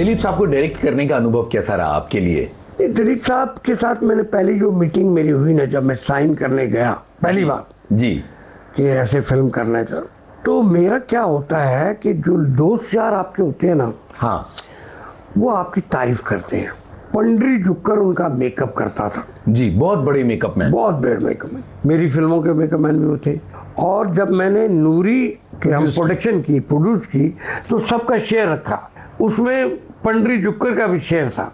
दिलीप साहब को डायरेक्ट करने का अनुभव कैसा रहा आपके लिए? दिलीप साहब के साथ मैंने पहली जो मीटिंग मेरी हुई ना, जब मैं साइन करने गया पहली बार जी कि ऐसे फिल्म करना है, तो मेरा क्या होता है कि जो दोस्त यार आपके होते हैं ना, हाँ वो आपकी तारीफ करते हैं। पंडरी झुककर उनका मेकअप करता था जी, बहुत बड़े मेकअप मैन, बहुत बड़े मेकअप मैन, मेरी फिल्मों के मेकअप मैन भी वो थे। और जब मैंने नूरी हम प्रोडक्शन की, प्रोड्यूस की, तो सबका शेयर रखा, उसमें पंडरी झुककर का भी शेयर था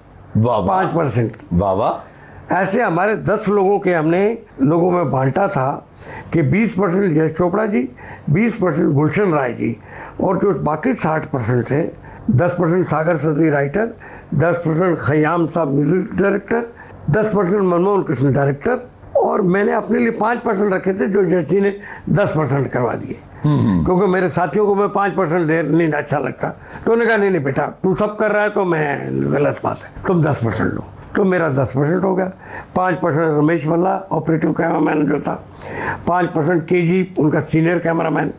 5%। वाह वाह। ऐसे हमारे 10 लोगों के हमने लोगों में बांटा था कि 20% यश चोपड़ा जी, 20% गुलशन राय जी, और जो बाकी 60% थे, 10% सागर सदी राइटर, 10% खयाम साहब music director, 10% Manmohan Krishna director, और मैंने अपने लिए 5% रखे थे जो यश जी ने 10% करवा दिए, क्योंकि मेरे साथियों को मैं 5% दे नहीं अच्छा लगता। तो उन्होंने कहा नहीं बेटा, तू सब कर रहा है तो मैं गलत बात है, तुम 10% लो। तो मेरा 10% हो गया। 5% रमेश भल्ला ऑपरेटिव कैमरामैन जो था, 5% केजी उनका सीनियर कैमरामैन,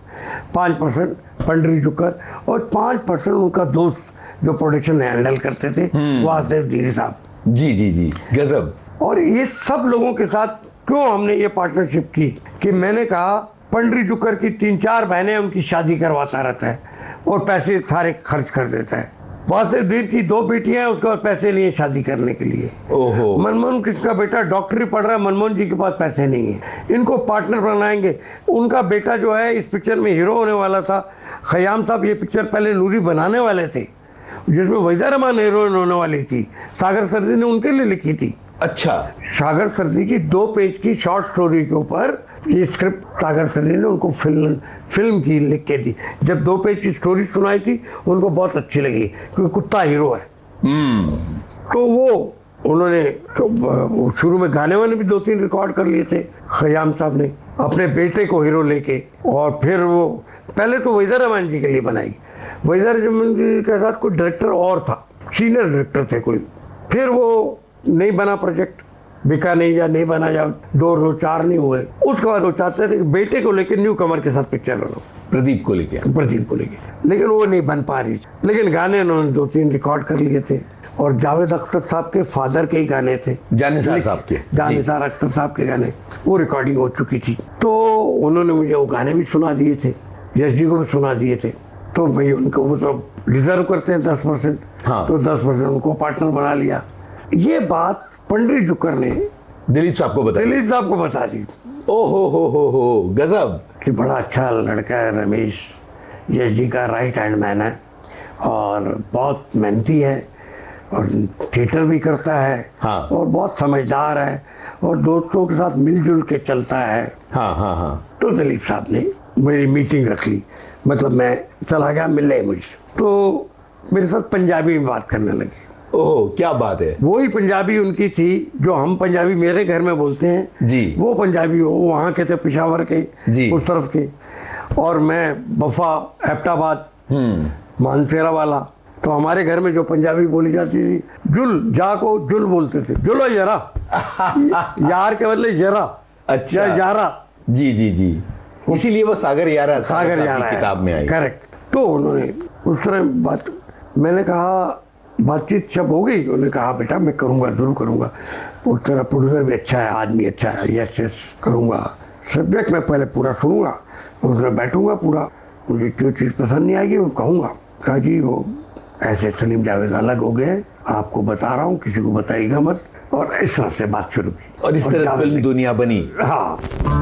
5% पंडरी झुक्कर, और 5% उनका दोस्त जो प्रोडक्शन हैंडल करते थे, वासुदेव धीरे साहब। जी जी जी, गजब। और ये सब लोगों के साथ क्यों हमने ये पार्टनरशिप की कि मैंने कहा पंडरी झुक्कर की 3-4 बहनें उनकी शादी करवाता रहता है और पैसे सारे खर्च कर देता है। वासुदेव धीर की 2 बेटियां हैं, उसके पास पैसे नहीं है शादी करने के लिए। ओहो। मनमोहन कृष्ण का बेटा डॉक्टरी पढ़ रहा है, मनमोहन जी के पास पैसे नहीं है, इनको पार्टनर बनाएंगे। उनका बेटा जो है इस पिक्चर में हीरो होने वाला था। खयाम साहब ये पिक्चर पहले नूरी बनाने वाले थे, जिसमें वहीदा रहमान हीरोइन होने वाली थी, सागर सरदी ने उनके लिए लिखी थी। अच्छा। सागर सरदी की 2 पेज की शॉर्ट स्टोरी के ऊपर ये स्क्रिप्ट सागर सरदी ने उनको फिल्म की लिख के दी। जब 2 पेज की स्टोरी सुनाई थी, उनको बहुत अच्छी लगी, क्योंकि कुत्ता हीरो है। तो वो उन्होंने तो शुरू में गाने वाने भी 2-3 रिकॉर्ड कर लिए थे खयाम साहब ने अपने बेटे को हीरो लेके। और फिर वो पहले तो वहीदा रहमान जी के लिए बनाई, वहीदा रहमान जी के साथ कोई डायरेक्टर और था, सीनियर डायरेक्टर थे कोई। फिर वो नहीं बना प्रोजेक्ट, बिका नहीं, या नहीं बना, या 2-4 नहीं हुए। उसके बाद वो चाहते थे कि बेटे को लेकर न्यू कमर के साथ पिक्चर बनाओ, प्रदीप को लेके, लेकिन वो नहीं बन पा रही। लेकिन गाने उन्होंने 2-3 रिकॉर्ड कर लिए थे, और जावेद अख्तर साहब के फादर के ही गाने थे, जानिसार साहब के, जानिसार अख्तर साहब के गाने, वो रिकॉर्डिंग हो चुकी थी। तो उन्होंने मुझे वो गाने भी सुना दिए थे, यश जी को भी सुना दिए थे। तो भाई उनको वो तो डिजर्व करते हैं 10%, हाँ। तो 10% उनको पार्टनर बना लिया। ये बात पंडरी झुक्कर ने दिलीप साहब को बता दी। हो गजब। कि बड़ा अच्छा लड़का है रमेश, यश जी का राइट हैंड मैन है, और बहुत मेहनती है, और थिएटर भी करता है, हाँ। और बहुत समझदार है, और दोस्तों के साथ मिलजुल के चलता है। हाँ। तो दिलीप साहब ने मेरी मीटिंग रख ली, मतलब मैं चला गया, मिले मुझसे, तो मेरे साथ पंजाबी में बात करने लगे। ओह, क्या बात है। वही पंजाबी उनकी थी जो हम पंजाबी मेरे घर में बोलते हैं जी। वो पंजाबी वो वहाँ के थे, पिशावर के जी। उस तरफ के, और मैं बफा, एबटाबाद, मानसेरा वाला। तो हमारे घर में जो पंजाबी बोली जाती थी, जुल जा को जुल बोलते थे, जुलो जरा यार के बदले जरा। अच्छा, यारा। जी, इसीलिए वो सागर यारा किताब में आई। करेक्ट। तो उन्होंने उस तरह बात, मैंने कहा बातचीत जब हो गई, उन्होंने कहा बेटा मैं करूँगा, जरूर करूँगा, वो तेरा प्रोड्यूसर भी अच्छा है, आदमी अच्छा है, यस करूँगा, सब्जेक्ट मैं पहले पूरा सुनूंगा, उसमें बैठूंगा पूरा, मुझे जो चीज़ पसंद नहीं आएगी मैं कहूँगा। कहा जी वो ऐसे सलीम जावेद अलग हो गए, आपको बता रहा हूँ, किसी को बताइएगा मत। और इस तरह से बात शुरू की, और इस तरह फिल्म दुनिया बनी। हाँ।